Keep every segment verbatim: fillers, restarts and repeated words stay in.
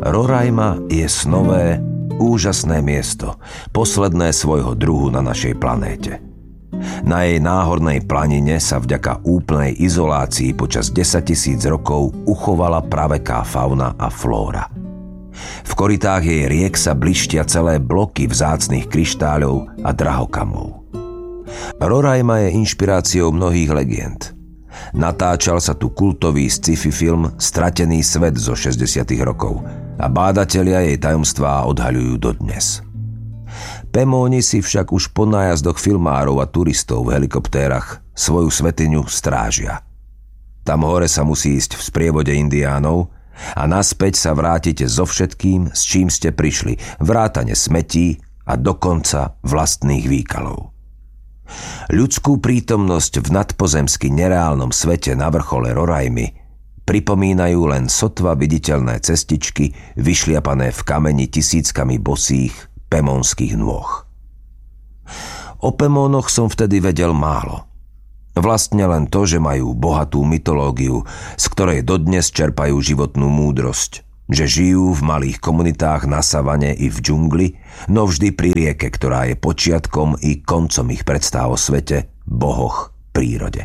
Roraima je snové, úžasné miesto, posledné svojho druhu na našej planéte. Na jej náhornej planine sa vďaka úplnej izolácii počas desaťtisíc rokov uchovala praveká fauna a flóra. V korytách jej riek sa blištia celé bloky vzácnych kryštáľov a drahokamov. Roraima je inšpiráciou mnohých legend. Natáčal sa tu kultový sci-fi film Stratený svet zo šesťdesiatych rokov a bádatelia jej tajomstvá odhaľujú dodnes. Pemóni si však už po nájazdoch filmárov a turistov v helikoptérach svoju svetiňu strážia. Tam hore sa musí ísť v sprievode indiánov a naspäť sa vrátite so všetkým, s čím ste prišli, vrátane smetí a dokonca vlastných výkalov. Ľudskú prítomnosť v nadpozemsky nereálnom svete na vrchole Roraimy pripomínajú len sotva viditeľné cestičky vyšliapané v kameni tisíckami bosých pemonských nôh. O Pemónoch som vtedy vedel málo. Vlastne len to, že majú bohatú mytológiu, z ktorej dodnes čerpajú životnú múdrosť, že žijú v malých komunitách na savane i v džungli, no vždy pri rieke, ktorá je počiatkom i koncom ich predstáv o svete, bohoch, prírode.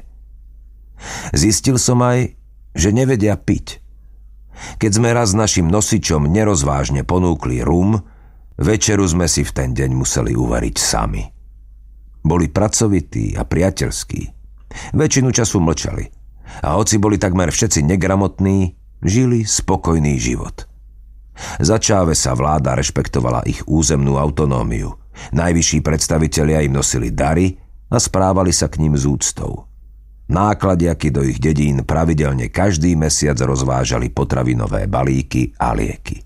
Zistil som aj, že nevedia piť. Keď sme raz našim nosičom nerozvážne ponúkli rum, večeru sme si v ten deň museli uvariť sami. Boli pracovití a priateľskí. Väčšinu času mlčali. A hoci boli takmer všetci negramotní, žili spokojný život. Za Chávesa vláda rešpektovala ich územnú autonómiu. Najvyšší predstavitelia im nosili dary a správali sa k ním s úctou. Nákladiaky do ich dedín pravidelne každý mesiac rozvážali potravinové balíky a lieky.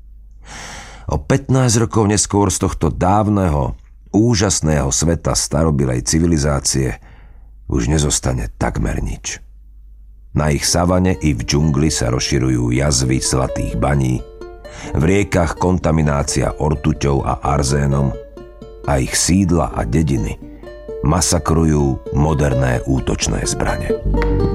O pätnásť rokov neskôr z tohto dávneho, úžasného sveta starobilej civilizácie už nezostane takmer nič. Na ich savane i v džungli sa rozširujú jazvy zlatých baní, v riekach kontaminácia ortuťou a arzénom a ich sídla a dediny masakrujú moderné útočné zbrane.